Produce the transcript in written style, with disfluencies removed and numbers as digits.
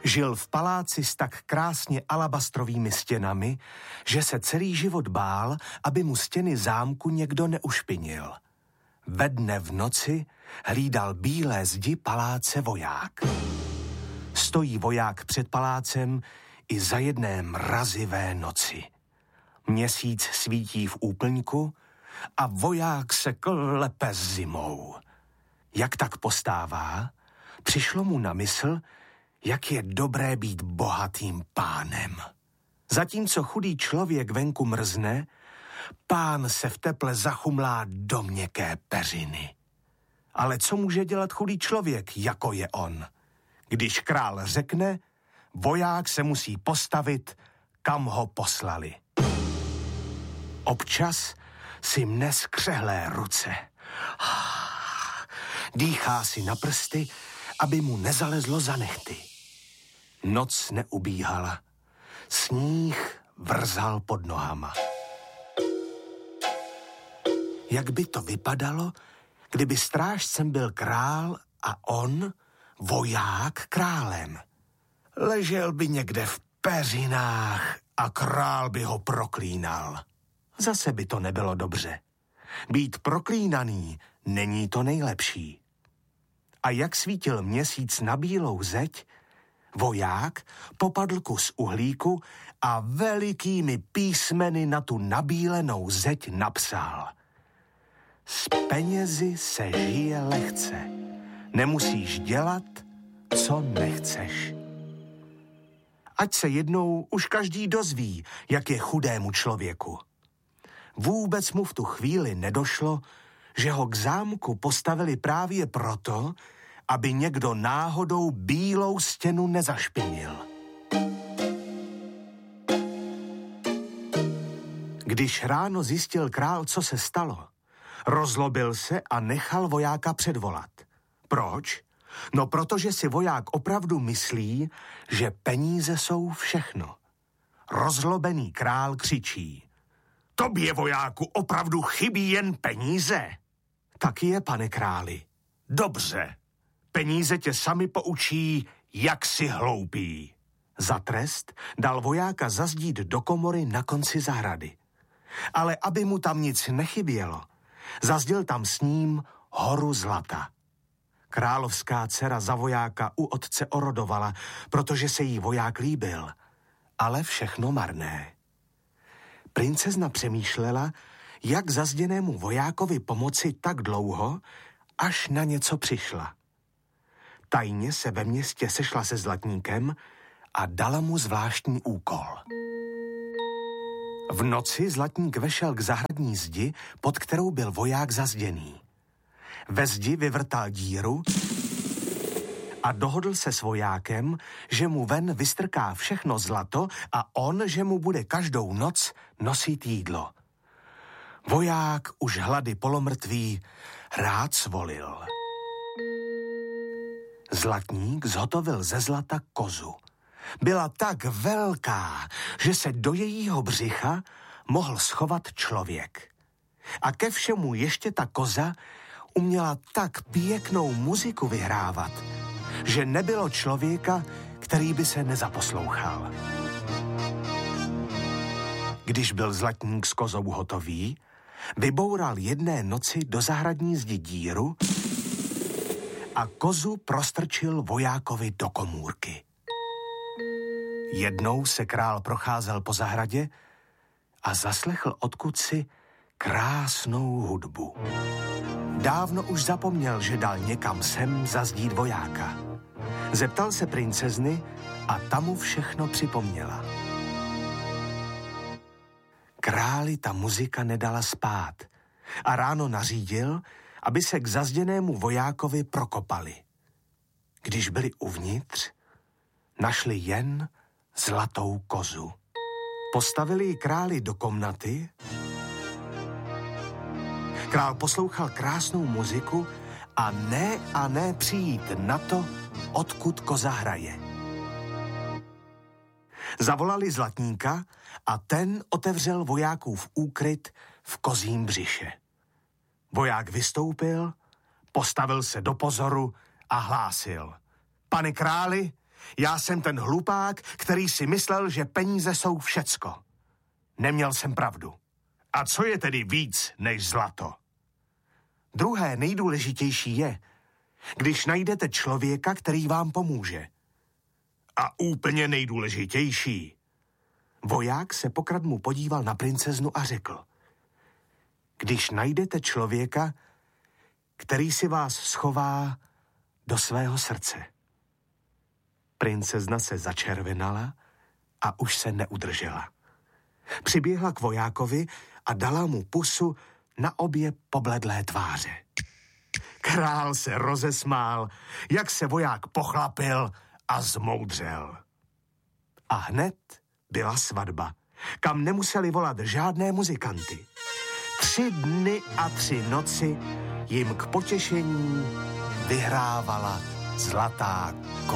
Žil v paláci s tak krásně alabastrovými stěnami, že se celý život bál, aby mu stěny zámku někdo neušpinil. Ve dne v noci hlídal bílé zdi paláce voják. Stojí voják před palácem i za jedné mrazivé noci. Měsíc svítí v úplňku a voják se klepe zimou. Jak tak postává, přišlo mu na mysl, jak je dobré být bohatým pánem. Zatímco chudý člověk venku mrzne, pán se v teple zachumlá do měkké peřiny. Ale co může dělat chudý člověk, jako je on? Když král řekne, voják se musí postavit, kam ho poslali. Občas si mne skřehlé ruce. Dýchá si na prsty, aby mu nezalezlo za nehty. Noc neubíhala. Sníh vrzal pod nohama. Jak by to vypadalo, kdyby strážcem byl král a on, voják, králem? Ležel by někde v peřinách a král by ho proklínal. Zase by to nebylo dobře. Být proklínaný není to nejlepší. A jak svítil měsíc na bílou zeď, voják popadl kus uhlíku a velikými písmeny na tu nabílenou zeď napsal: S penězi se žije lehce. Nemusíš dělat, co nechceš. Ať se jednou už každý dozví, jak je chudému člověku. Vůbec mu v tu chvíli nedošlo, že ho k zámku postavili právě proto, aby někdo náhodou bílou stěnu nezašpinil. Když ráno zjistil král, co se stalo, rozlobil se a nechal vojáka předvolat. Proč? No protože si voják opravdu myslí, že peníze jsou všechno. Rozlobený král křičí: Tobě, vojáku, opravdu chybí jen peníze? Tak je, pane králi. Dobře, peníze tě sami poučí, jak si hloupý. Za trest dal vojáka zazdít do komory na konci zahrady. Ale aby mu tam nic nechybělo, zazděl tam s ním horu zlata. Královská dcera za vojáka u otce orodovala, protože se jí voják líbil, ale všechno marné. Princezna přemýšlela, jak zazděnému vojákovi pomoci tak dlouho, až na něco přišla. Tajně se ve městě sešla se zlatníkem a dala mu zvláštní úkol. V noci zlatník vešel k zahradní zdi, pod kterou byl voják zazděný. Ve zdi vyvrtal díru a dohodl se s vojákem, že mu ven vystrká všechno zlato a on, že mu bude každou noc nosit jídlo. Voják, už hlady polomrtvý, rád svolil. Zlatník zhotovil ze zlata kozu. Byla tak velká, že se do jejího břicha mohl schovat člověk. A ke všemu ještě ta koza uměla tak pěknou muziku vyhrávat, že nebylo člověka, který by se nezaposlouchal. Když byl zlatník s kozou hotový, vyboural jedné noci do zahradní zdi díru a kozu prostrčil vojákovi do komůrky. Jednou se král procházel po zahradě a zaslechl odkud-si krásnou hudbu. Dávno už zapomněl, že dal někam sem zazdít vojáka. Zeptal se princezny a ta mu všechno připomněla. Králi ta muzika nedala spát a ráno nařídil, aby se k zazděnému vojákovi prokopali. Když byli uvnitř, našli jen zlatou kozu. Postavili ji králi do komnaty. Král poslouchal krásnou muziku a ne přijít na to, odkud koza hraje. Zavolali zlatníka a ten otevřel vojákův úkryt v kozím břiše. Voják vystoupil, postavil se do pozoru a hlásil: Pane králi, Já jsem ten hlupák, který si myslel, že peníze jsou všecko. Neměl jsem pravdu. A co je tedy víc než zlato? Druhé nejdůležitější je, když najdete člověka, který vám pomůže. A úplně nejdůležitější. Voják se pokradmu podíval na princeznu a řekl: když najdete člověka, který si vás schová do svého srdce. Princezna se začervenala a už se neudržela. Přiběhla k vojákovi a dala mu pusu na obě pobledlé tváře. Král se rozesmál, jak se voják pochlapil a zmoudřel. A hned byla svatba, kam nemuseli volat žádné muzikanty. 3 dny a 3 noci jim k potěšení vyhrávala zlatá kola.